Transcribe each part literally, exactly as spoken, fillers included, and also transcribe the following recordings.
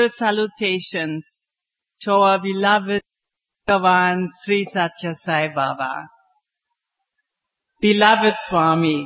Salutations to our beloved Bhagavan Sri Satya Sai Baba. Beloved Swami,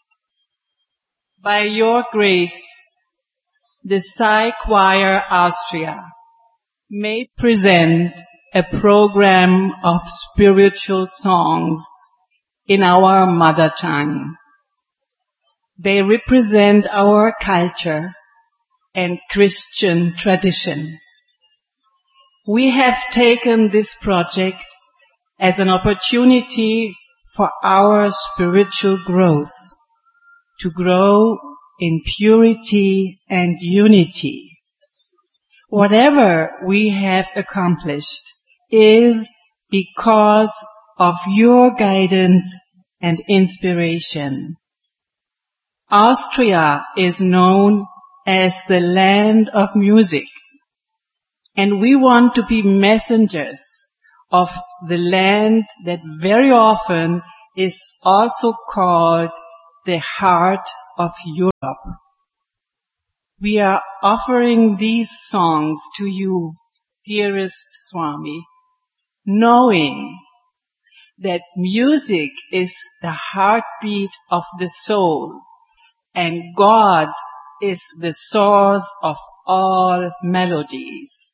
by your grace, the Sai Choir Austria may present a program of spiritual songs in our mother tongue. They represent our culture and Christian tradition. We have taken this project as an opportunity for our spiritual growth, to grow in purity and unity. Whatever we have accomplished is because of your guidance and inspiration. Austria is known as the land of music, and we want to be messengers of the land that very often is also called the heart of Europe. We are offering these songs to you, dearest Swami, knowing that music is the heartbeat of the soul, and God is the source of all melodies.